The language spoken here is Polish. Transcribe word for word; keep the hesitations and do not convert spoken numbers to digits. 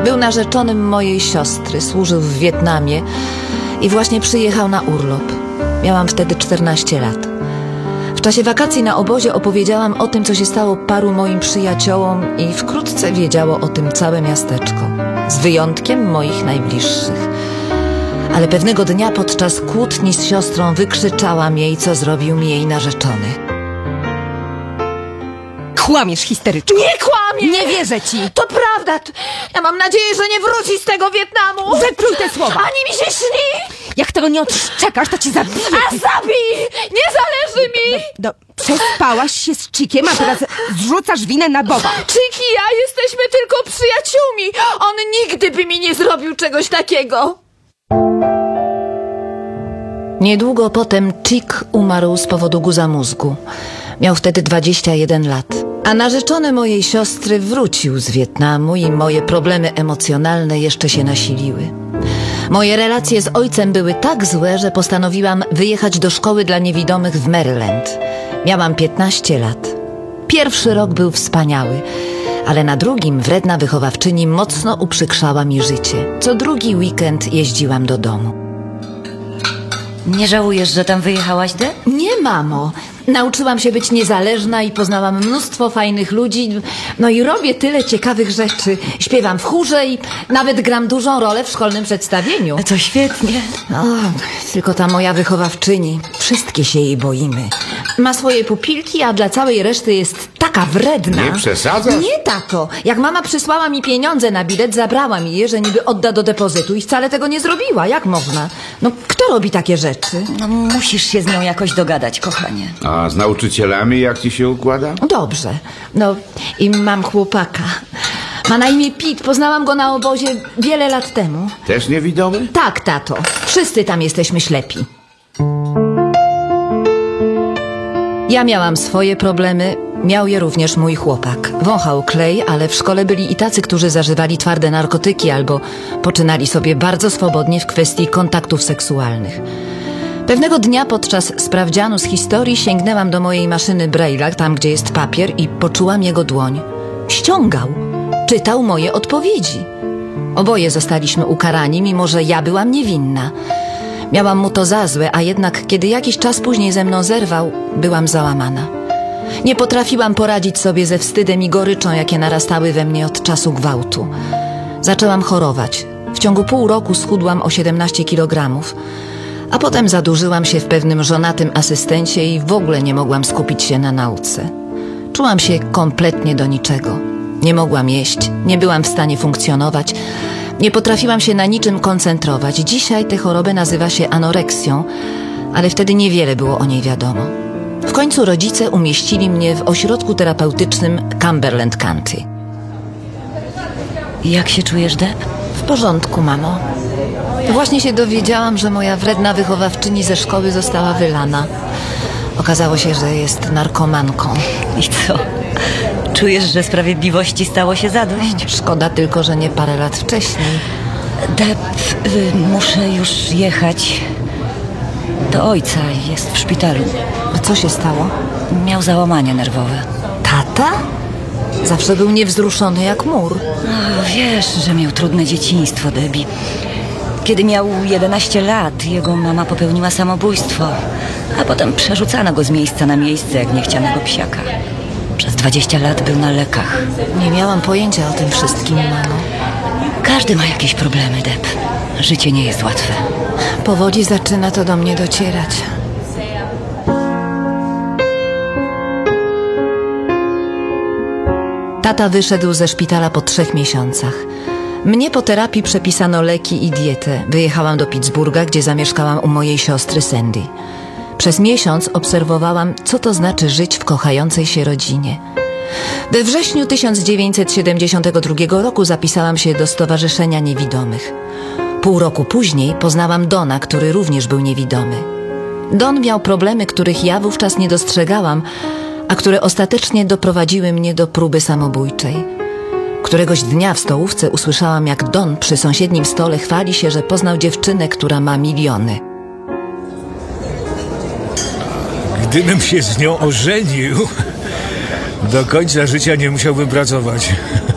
Był narzeczonym mojej siostry, służył w Wietnamie i właśnie przyjechał na urlop. Miałam wtedy czternaście lat. W czasie wakacji na obozie opowiedziałam o tym, co się stało paru moim przyjaciołom i wkrótce wiedziało o tym całe miasteczko. Z wyjątkiem moich najbliższych. Ale pewnego dnia podczas kłótni z siostrą wykrzyczałam jej, co zrobił mi jej narzeczony. Kłamiesz, histeryczko. Nie kłamie! Nie wierzę ci. To prawda. Ja mam nadzieję, że nie wróci z tego Wietnamu. Wypluj te słowa. Ani mi się śni. Jak tego nie odczekasz, to cię zabiję. A zabij! Nie zależy mi! Do, przespałaś się z Chikiem, a teraz zrzucasz winę na Boba. Chick i ja jesteśmy tylko przyjaciółmi. On nigdy by mi nie zrobił czegoś takiego. Niedługo potem Chick umarł z powodu guza mózgu. Miał wtedy dwadzieścia jeden lat. A narzeczony mojej siostry wrócił z Wietnamu i moje problemy emocjonalne jeszcze się nasiliły. Moje relacje z ojcem były tak złe, że postanowiłam wyjechać do szkoły dla niewidomych w Maryland. Miałam piętnaście lat. Pierwszy rok był wspaniały, ale na drugim wredna wychowawczyni mocno uprzykrzała mi życie. Co drugi weekend jeździłam do domu. Nie żałujesz, że tam wyjechałaś, De? Nie, mamo. Nauczyłam się być niezależna i poznałam mnóstwo fajnych ludzi. No i robię tyle ciekawych rzeczy. Śpiewam w chórze i nawet gram dużą rolę w szkolnym przedstawieniu. To świetnie. O, tylko ta moja wychowawczyni. Wszystkie się jej boimy. Ma swoje pupilki, a dla całej reszty jest taka wredna. Nie przesadzasz? Nie, tato. Jak mama przysłała mi pieniądze na bilet, zabrała mi je, że niby odda do depozytu i wcale tego nie zrobiła. Jak można? No, kto robi takie rzeczy? No, musisz się z nią jakoś dogadać, kochanie. A z nauczycielami jak ci się układa? Dobrze. No i mam chłopaka. Ma na imię Pete. Poznałam go na obozie wiele lat temu. Też niewidomy? Tak, tato. Wszyscy tam jesteśmy ślepi. Ja miałam swoje problemy, miał je również mój chłopak. Wąchał klej, ale w szkole byli i tacy, którzy zażywali twarde narkotyki albo poczynali sobie bardzo swobodnie w kwestii kontaktów seksualnych. Pewnego dnia podczas sprawdzianu z historii sięgnęłam do mojej maszyny Braille'a, tam gdzie jest papier, i poczułam jego dłoń. Ściągał. Czytał moje odpowiedzi. Oboje zostaliśmy ukarani, mimo że ja byłam niewinna. Miałam mu to za złe, a jednak kiedy jakiś czas później ze mną zerwał, byłam załamana. Nie potrafiłam poradzić sobie ze wstydem i goryczą, jakie narastały we mnie od czasu gwałtu. Zaczęłam chorować. W ciągu pół roku schudłam o siedemnaście kilogramów. A potem zadłużyłam się w pewnym żonatym asystencie i w ogóle nie mogłam skupić się na nauce. Czułam się kompletnie do niczego. Nie mogłam jeść, nie byłam w stanie funkcjonować, nie potrafiłam się na niczym koncentrować. Dzisiaj tę chorobę nazywa się anoreksją, ale wtedy niewiele było o niej wiadomo. W końcu rodzice umieścili mnie w ośrodku terapeutycznym Cumberland County. Jak się czujesz, De? W porządku, mamo. Właśnie się dowiedziałam, że moja wredna wychowawczyni ze szkoły została wylana. Okazało się, że jest narkomanką. I co? Czujesz, że sprawiedliwości stało się zadość? Szkoda tylko, że nie parę lat wcześniej. Deb, y, muszę już jechać. Do ojca, jest w szpitalu. Co się stało? Miał załamanie nerwowe. Tata? Zawsze był niewzruszony jak mur. O, wiesz, że miał trudne dzieciństwo, Debbie. Kiedy miał jedenaście lat, jego mama popełniła samobójstwo, a potem przerzucano go z miejsca na miejsce jak niechcianego psiaka. Przez dwadzieścia lat był na lekach. Nie miałam pojęcia o tym wszystkim, mamo. Każdy ma jakieś problemy, Deb. Życie nie jest łatwe. Powoli zaczyna to do mnie docierać. Tata wyszedł ze szpitala po trzech miesiącach. Mnie po terapii przepisano leki i dietę. Wyjechałam do Pittsburgha, gdzie zamieszkałam u mojej siostry Sandy. Przez miesiąc obserwowałam, co to znaczy żyć w kochającej się rodzinie. We wrześniu tysiąc dziewięćset siedemdziesiątego drugiego roku zapisałam się do Stowarzyszenia Niewidomych. Pół roku później poznałam Dona, który również był niewidomy. Don miał problemy, których ja wówczas nie dostrzegałam, a które ostatecznie doprowadziły mnie do próby samobójczej. Któregoś dnia w stołówce usłyszałam, jak Don przy sąsiednim stole chwali się, że poznał dziewczynę, która ma miliony. Gdybym się z nią ożenił, do końca życia nie musiałbym pracować.